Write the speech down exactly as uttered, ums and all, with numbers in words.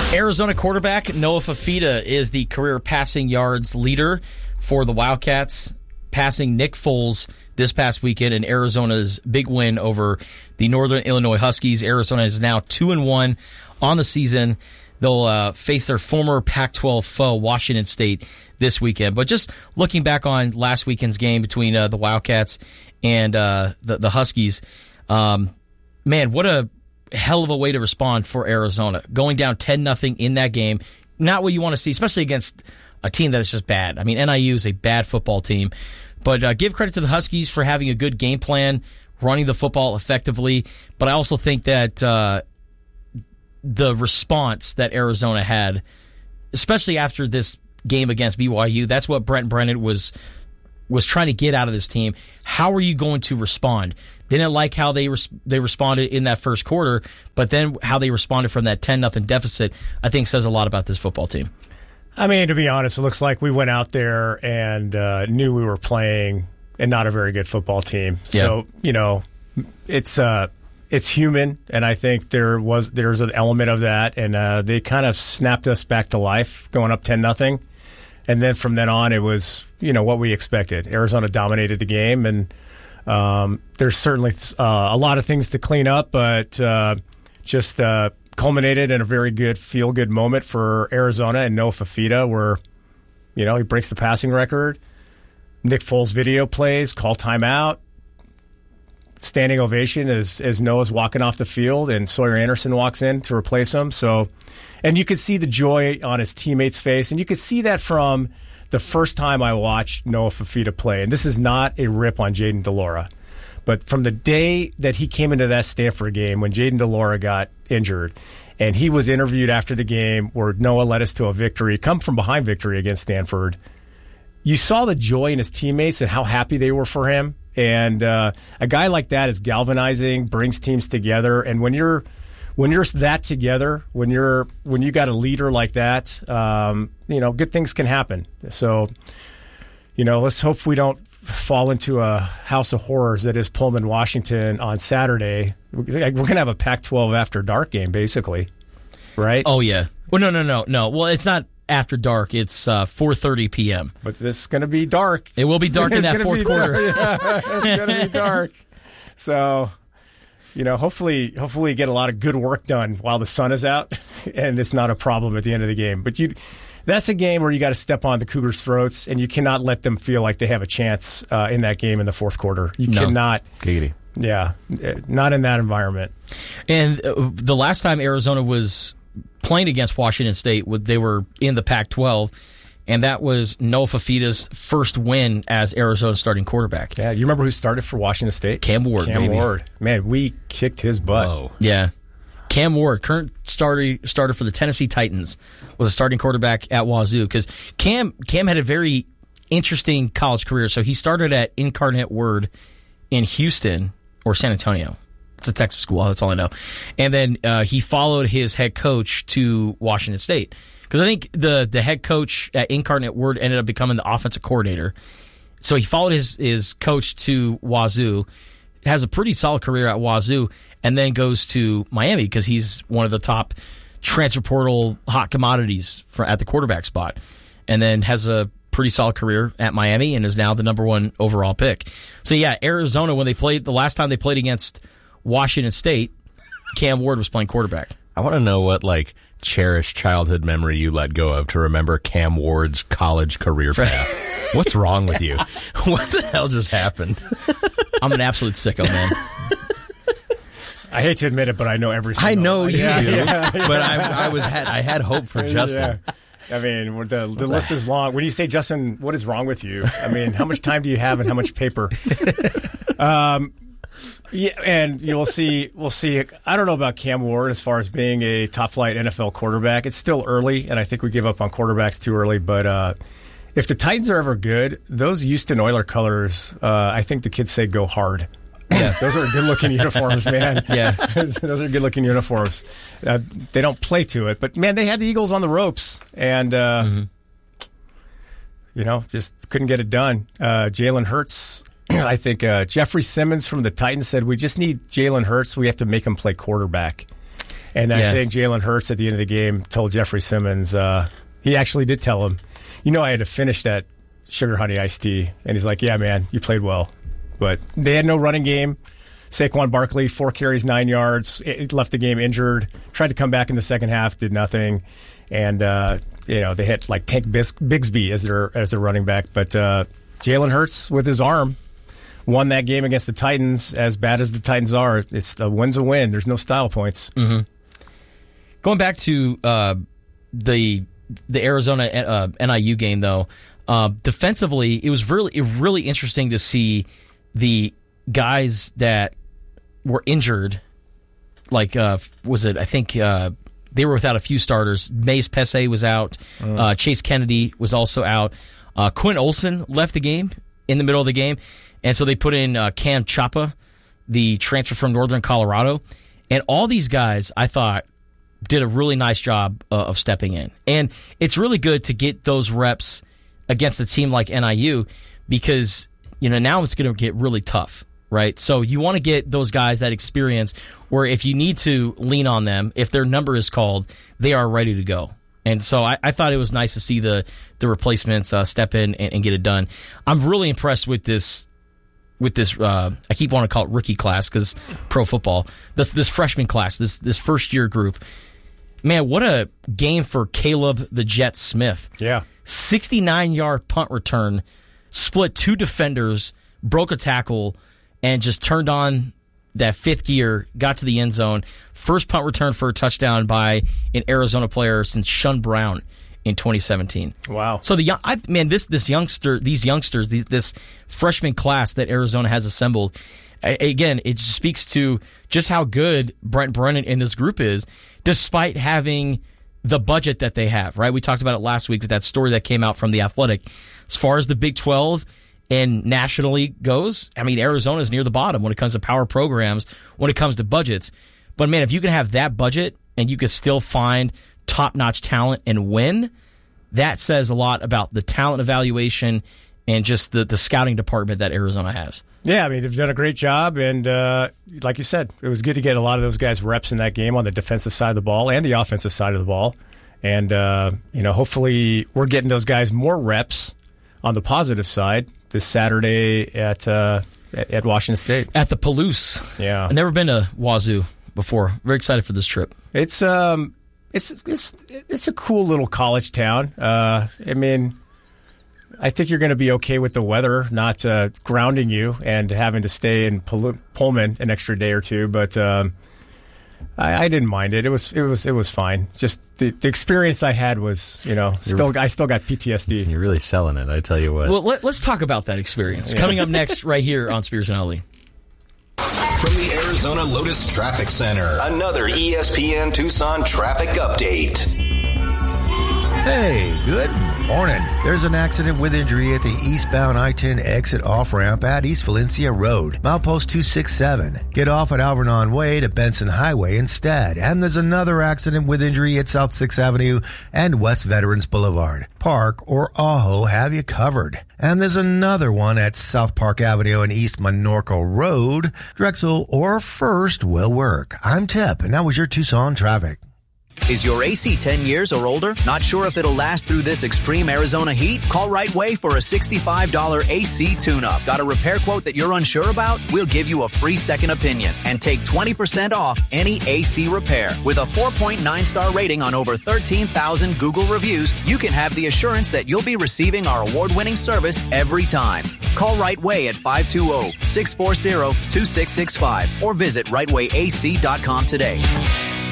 Arizona quarterback Noah Fifita is the career passing yards leader for the Wildcats, passing Nick Foles this past weekend in Arizona's big win over the Northern Illinois Huskies. Arizona is now two and one on the season. They'll uh, face their former Pac twelve foe, Washington State, this weekend. But just looking back on last weekend's game between uh, the Wildcats and uh, the, the Huskies, um, man, what a hell of a way to respond for Arizona. Going down ten nothing in that game, not what you want to see, especially against a team that is just bad. I mean, N I U is a bad football team. But uh, give credit to the Huskies for having a good game plan, running the football effectively. But I also think that uh, the response that Arizona had, especially after this game against B Y U, that's what Brent Brennan was was trying to get out of this team. How are you going to respond? They didn't like how they res- they responded in that first quarter, but then how they responded from that ten nothing deficit, I think, says a lot about this football team. I mean, to be honest, it looks like we went out there and uh, knew we were playing and not a very good football team. Yeah. So, you know, it's uh, it's human, and I think there was there's an element of that, and uh, they kind of snapped us back to life, going up ten nothing, and then from then on, it was you know what we expected. Arizona dominated the game, and um, there's certainly uh, a lot of things to clean up, but uh, just. Uh, culminated in a very good feel-good moment for Arizona and Noah Fifita where, you know, he breaks the passing record. Nick Foles video plays, call timeout. Standing ovation as, as Noah's walking off the field and Sawyer Anderson walks in to replace him. So, and you could see the joy on his teammates' face, and you could see that from the first time I watched Noah Fifita play. And this is not a rip on Jayden de Laura. But from the day that he came into that Stanford game when Jayden de Laura got injured, and he was interviewed after the game where Noah led us to a victory, come from behind victory against Stanford, you saw the joy in his teammates and how happy they were for him. And uh, a guy like that is galvanizing, brings teams together. And when you're when you're that together, when you're when you got a leader like that, um, you know, good things can happen. So, you know, let's hope we don't fall into a house of horrors that is Pullman, Washington on Saturday. We're going to have a Pac twelve after dark game, basically, right? Oh, yeah. Well, no, no, no, no. Well, it's not after dark. It's uh, four thirty p.m. But this is going to be dark. It will be dark in that fourth quarter. Yeah, it's going to be dark. So, you know, hopefully, hopefully we get a lot of good work done while the sun is out, and it's not a problem at the end of the game. But you... That's a game where you got to step on the Cougars' throats, and you cannot let them feel like they have a chance uh, in that game in the fourth quarter. You no. cannot. Giggity. Yeah, not in that environment. And uh, the last time Arizona was playing against Washington State, they were in the Pac twelve, and that was Noah Fifita's first win as Arizona's starting quarterback. Yeah, you remember who started for Washington State? Cam Ward. Cam baby. Ward. Man, we kicked his butt. Whoa. Yeah. Cam Ward, current starter starter for the Tennessee Titans, was a starting quarterback at Wazoo because Cam Cam had a very interesting college career. So he started at Incarnate Word in Houston or San Antonio. It's a Texas school. That's all I know. And then uh, he followed his head coach to Washington State because I think the the head coach at Incarnate Word ended up becoming the offensive coordinator. So he followed his his coach to Wazoo, has a pretty solid career at Wazoo, and then goes to Miami because he's one of the top transfer portal hot commodities for, at the quarterback spot, and then has a pretty solid career at Miami and is now the number one overall pick. So, yeah, Arizona, when they played, the last time they played against Washington State, Cam Ward was playing quarterback. I want to know what, like, cherished childhood memory you let go of to remember Cam Ward's college career path. What's wrong with you? What the hell just happened? I'm an absolute sicko, man. I hate to admit it, but I know every single I know you yeah, do, yeah, yeah. but I, I was had I had hope for Justin. Yeah. I mean, the the list is long. When you say, Justin, what is wrong with you? I mean, how much time do you have and how much paper? Um, yeah, and you will see. We'll see. I don't know about Cam Ward as far as being a top flight N F L quarterback. It's still early, and I think we give up on quarterbacks too early. But uh, if the Titans are ever good, those Houston Oilers colors, uh, I think the kids say go hard. Yeah, those are good-looking uniforms, man. Yeah. Those are good-looking uniforms. Uh, they don't play to it, but, man, they had the Eagles on the ropes, and, uh, mm-hmm. you know, just couldn't get it done. Uh, Jalen Hurts, I think uh, Jeffrey Simmons from the Titans said, we just need Jalen Hurts. We have to make him play quarterback. And I Yeah. think Jalen Hurts at the end of the game told Jeffrey Simmons, uh, he actually did tell him, you know, I had to finish that sugar honey iced tea. And he's like, yeah, man, you played well. But they had no running game. Saquon Barkley, four carries, nine yards, it left the game injured, tried to come back in the second half, did nothing. And, uh, you know, they had like Tank Bis- Bigsby as their, as their running back. But uh, Jalen Hurts with his arm won that game against the Titans. As bad as the Titans are, it's a win's a win. There's no style points. Mm-hmm. Going back to uh, the the Arizona uh, N I U game, though, uh, defensively, it was really really interesting to see the guys that were injured. Like, uh, was it? I think uh, they were without a few starters. Mace Pesse was out. Mm. Uh, Chase Kennedy was also out. Uh, Quinn Olson left the game in the middle of the game, and so they put in uh, Cam Chapa, the transfer from Northern Colorado, and all these guys, I thought, did a really nice job uh, of stepping in. And it's really good to get those reps against a team like N I U because, you know, now it's going to get really tough, right? So you want to get those guys that experience where if you need to lean on them, if their number is called, they are ready to go. And so I, I thought it was nice to see the, the replacements uh, step in and, and get it done. I'm really impressed with this with this, uh, I keep wanting to call it rookie class because pro football, this this freshman class, this this first year group. Man, what a game for Caleb the Jet Smith. Yeah. sixty-nine-yard punt return, split two defenders, broke a tackle, and just turned on that fifth gear, got to the end zone. First punt return for a touchdown by an Arizona player since Shun Brown in twenty seventeen. Wow. So the young, I, man, this this youngster, these youngsters, these, this freshman class that Arizona has assembled, I, again, it speaks to just how good Brent Brennan and this group is, despite having the budget that they have, right? We talked about it last week with that story that came out from The Athletic. As far as the Big twelve and nationally goes, I mean, Arizona's near the bottom when it comes to power programs, when it comes to budgets. But, man, if you can have that budget and you can still find top-notch talent and win, that says a lot about the talent evaluation and just the, the scouting department that Arizona has. Yeah, I mean, they've done a great job, and uh, like you said, it was good to get a lot of those guys reps in that game on the defensive side of the ball and the offensive side of the ball. And, uh, you know, hopefully we're getting those guys more reps on the positive side this Saturday at uh, at, at Washington State. At the Palouse. Yeah. I've never been to Wazoo before. Very excited for this trip. It's um, it's it's it's a cool little college town. Uh, I mean, I think you're going to be okay with the weather not uh, grounding you and having to stay in Pullman an extra day or two, but um, I, I didn't mind it. It was it was it was fine. Just the, the experience I had was, you know, still I still got P T S D. You're really selling it, I tell you what. Well, let, let's talk about that experience. Yeah. Coming up next right here on Spears and Ellie. From the Arizona Lotus Traffic Center, another E S P N Tucson traffic update. Hey, good morning. There's an accident with injury at the eastbound I ten exit off-ramp at East Valencia Road, milepost two six seven. Get off at Alvernon Way to Benson Highway instead. And there's another accident with injury at South sixth Avenue and West Veterans Boulevard. Park or Ajo have you covered. And there's another one at South Park Avenue and East Minorco Road. Drexel or First will work. I'm Tip, and that was your Tucson traffic. Is your A C ten years or older? Not sure if it'll last through this extreme Arizona heat? Call Right Way for a sixty-five dollars A C tune-up. Got a repair quote that you're unsure about? We'll give you a free second opinion and take twenty percent off any A C repair. With a four point nine star rating on over thirteen thousand Google reviews, you can have the assurance that you'll be receiving our award-winning service every time. Call Right Way at five two zero, six four zero, two six six five or visit right way a c dot com today.